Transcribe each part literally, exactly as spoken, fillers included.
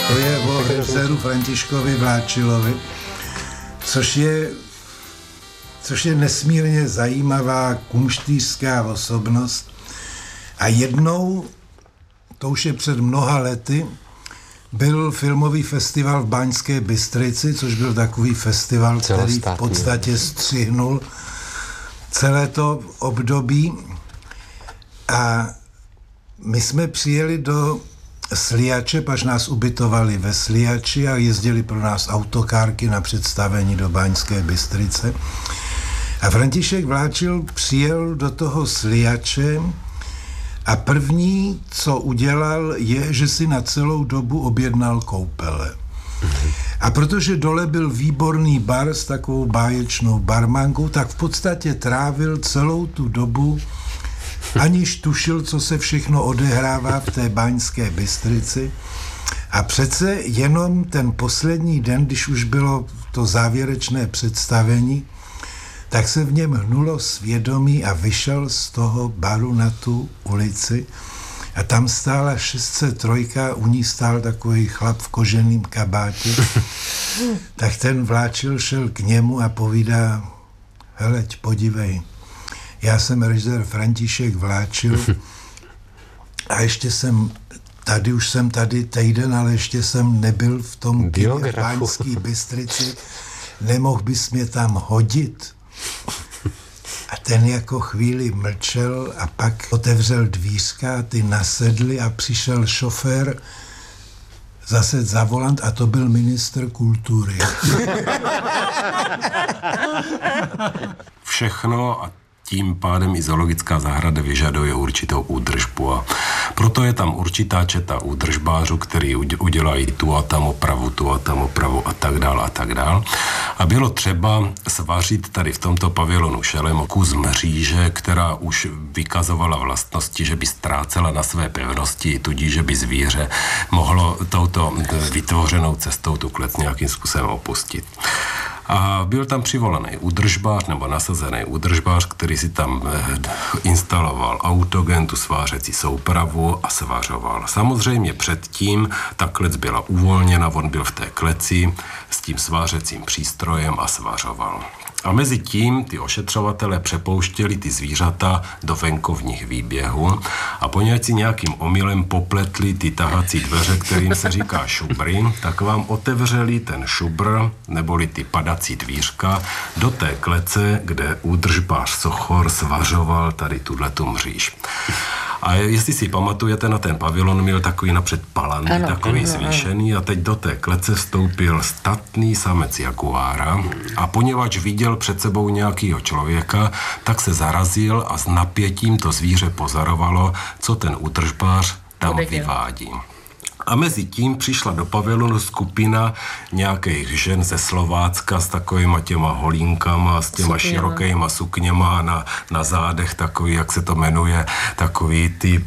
To je o režiséru Františkovi Vláčilovi, což je, což je nesmírně zajímavá kumštýřská osobnost. A jednou, to už je před mnoha lety, byl filmový festival v Baňské Bystrici, což byl takový festival, který v podstatě střihnul celé to období. A my jsme přijeli do Sliače, až nás ubytovali ve Sliači a jezdili pro nás autokárky na představení do Baňské Bystrice. A František Vláčil přijel do toho Sliače a první, co udělal, je, že si na celou dobu objednal koupele. A protože dole byl výborný bar s takovou báječnou barmankou, tak v podstatě trávil celou tu dobu, aniž tušil, co se všechno odehrává v té Baňské Bystrici. A přece jenom ten poslední den, když už bylo to závěrečné představení, tak se v něm hnulo svědomí a vyšel z toho baru na tu ulici a tam stála šest set tři, u ní stál takový chlap v koženým kabátě. Tak ten Vláčil šel k němu a povídá: heleď, podívej, já jsem režisér František Vláčil a ještě jsem tady, už jsem tady týden, ale ještě jsem nebyl v tom kině v Baňský Bystrici. Nemohl bys mě tam hodit? A ten jako chvíli mlčel a pak otevřel dvířka, ty nasedli a přišel šofér zase za volant a to byl ministr kultury. Všechno a tím pádem i zoologická zahrada vyžaduje určitou údržbu a proto je tam určitá četa údržbářů, který udělají tu a tam opravu, tu a tam opravu a tak dál a tak dál. A bylo třeba svařit tady v tomto pavilonu Šelem kus mříže, která už vykazovala vlastnosti, že by ztrácela na své pevnosti, tudíž, že by zvíře mohlo touto vytvořenou cestou tu klec nějakým způsobem opustit. A byl tam přivolaný údržbář nebo nasazený údržbář, který si tam instaloval autogen, tu svářecí soupravu a svařoval. Samozřejmě předtím ta klec byla uvolněna, on byl v té kleci s tím svářecím přístrojem a svařoval. A mezi tím ty ošetřovatelé přepouštěli ty zvířata do venkovních výběhů a poněvadž si nějakým omylem popletli ty tahací dveře, kterým se říká šubry, tak vám otevřeli ten šubr, neboli ty padací dvířka, do té klece, kde údržbář Sochor svařoval tady tuhletu mříž. A jestli si pamatujete, na ten pavilon měl takový napřed palandy, ano, takový ano, zvýšený ano. A teď do té klece vstoupil statný samec jaguára a poněvadž viděl před sebou nějakýho člověka, tak se zarazil a s napětím to zvíře pozorovalo, co ten údržbář tam vyvádí. A mezi tím přišla do pavilonu skupina nějakých žen ze Slovácka s takovýma těma holínkama, s těma Sukněma. širokýma sukněma na, na zádech, takový, jak se to jmenuje, takový ty,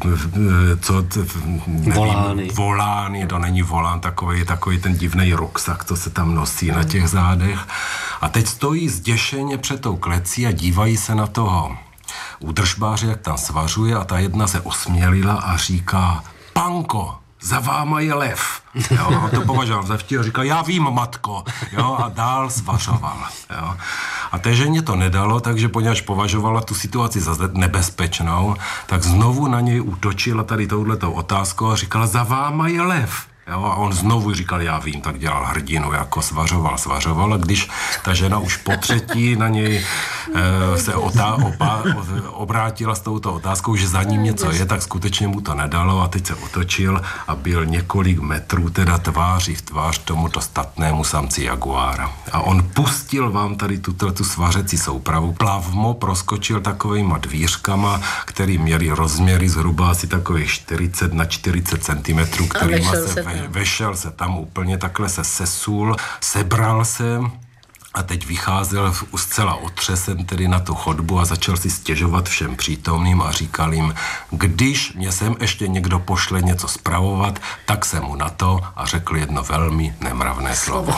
co, nevím, volány. volány, to není volán, takový, takový ten divnej ruksak, co se tam nosí hmm. na těch zádech. A teď stojí zděšeně před tou klecí a dívají se na toho údržbáře, jak tam svařuje a ta jedna se osmělila a říká: Panko, za váma je lev. Jo, a to považoval za vtip a říkal: já vím, matko. Jo, a dál svařoval. Jo. A té ženě to nedalo, takže poněvadž považovala tu situaci za nebezpečnou, tak znovu na něj útočila tady touhletou otázkou a říkala: za váma je lev. Jo, a on znovu říkal: já vím, tak dělal hrdinu, jako svařoval, svařoval. A když ta žena už po třetí na něj e, se otá, opa, obrátila s touto otázkou, že za ním něco je, tak skutečně mu to nedalo a teď se otočil a byl několik metrů teda tváří v tvář tomuto statnému samci jaguára. A on pustil vám tady tuto tu svařecí soupravu, plavmo proskočil takovejma dvířkama, který měli rozměry zhruba asi takových čtyřicet na čtyřicet centimetrů, kterýma se vešel se tam úplně, takhle se sesul, sebral se a teď vycházel zcela otřesen tedy na tu chodbu a začal si stěžovat všem přítomným a říkal jim: když mě sem ještě někdo pošle něco spravovat, tak se mu na to, a řekl jedno velmi nemravné slovo.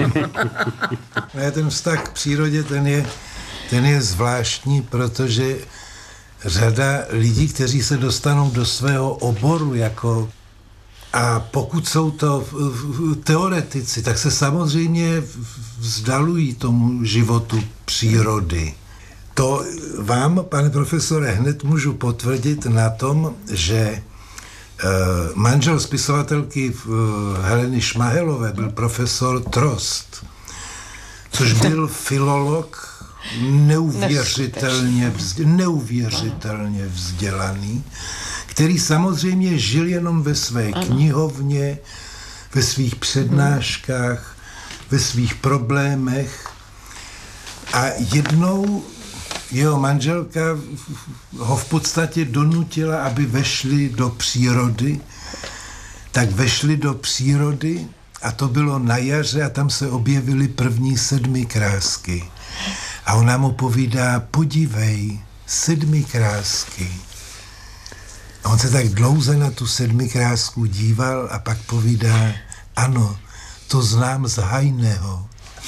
Ten vztah k přírodě, ten je, ten je zvláštní, protože řada lidí, kteří se dostanou do svého oboru jako A pokud jsou to teoretici, tak se samozřejmě vzdalují tomu životu přírody. To vám, pane profesore, hned můžu potvrdit na tom, že manžel spisovatelky Heleny Šmahelové byl profesor Trost, což byl filolog neuvěřitelně, vzd, neuvěřitelně vzdělaný, který samozřejmě žil jenom ve své knihovně, ve svých přednáškách, ve svých problémech. A jednou jeho manželka ho v podstatě donutila, aby vešli do přírody. Tak vešli do přírody a to bylo na jaře a tam se objevily první sedmikrásky. A ona mu povídá, podívej, sedmikrásky. A on se tak dlouze na tu sedmikrásku díval a pak povídá, ano, to znám z Hajného.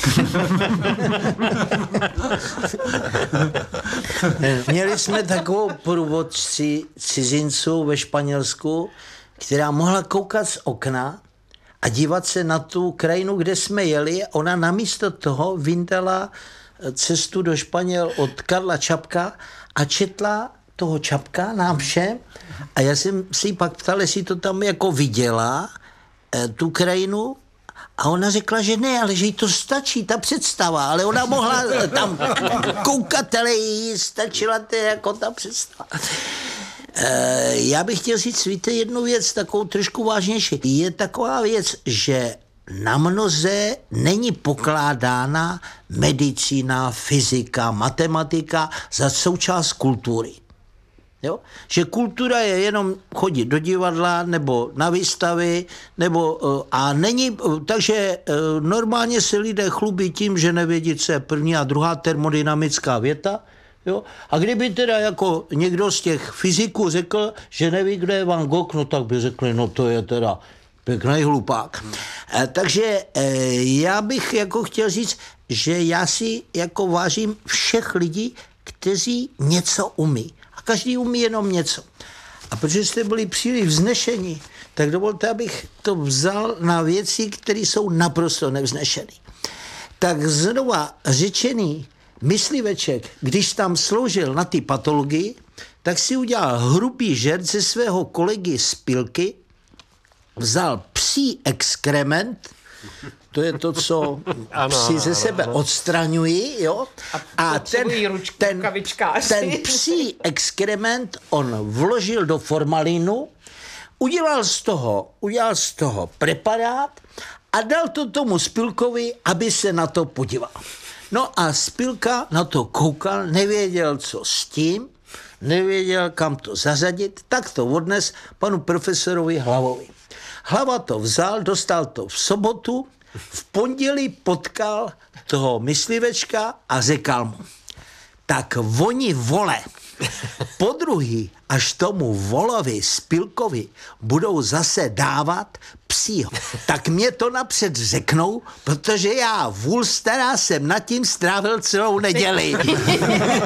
Měli jsme takovou průvodci cizinců ve Španělsku, která mohla koukat z okna a dívat se na tu krajinu, kde jsme jeli. Ona namísto toho vyndala cestu do Španěl od Karla Čapka a četla toho Čapka nám všem. A já jsem si ji pak ptal, jestli to tam jako viděla, tu krajinu. A ona řekla, že ne, ale že jí to stačí, ta představa, ale ona mohla tam koukat, ale jí stačila to jako ta představa. E, já bych chtěl říct, víte, jednu věc, takovou trošku vážnější. Je taková věc, že na mnoze není pokládána medicína, fyzika, matematika za součást kultury. Jo? Že kultura je jenom chodit do divadla nebo na výstavy, nebo, a není, takže normálně se lidé chlubí tím, že nevědí, co je první a druhá termodynamická věta. Jo? A kdyby teda jako někdo z těch fyziků řekl, že neví, kde je Van Gogh, no tak by řekli, no to je teda pěkný hlupák. E, takže e, já bych jako chtěl říct, že já si jako vážím všech lidí, kteří něco umí. A každý umí jenom něco. A protože jste byli příliš vznešení, tak dovolte, abych to vzal na věci, které jsou naprosto nevznešený. Tak znova řečený mysliveček, když tam sloužil na ty patologii, tak si udělal hrubý žert ze svého kolegy z pilky, vzal psí exkrement, to je to, co psi ze sebe odstraňují, jo? A ten, ten, ten psí exkrement on vložil do formalínu, udělal z toho, udělal z toho preparát a dal to tomu Spilkovi, aby se na to podíval. No a Spilka na to koukal, nevěděl, co s tím, nevěděl, kam to zařadit, tak to odnes panu profesorovi Hlavovi. Hlava to vzal, dostal to v sobotu, v pondělí potkal toho myslivečka a řekl mu, tak oni vole, podruhý, až tomu volovi Spilkovi budou zase dávat psího, tak mě to napřed řeknou, protože já vůl stará jsem nad tím strávil celou neděli.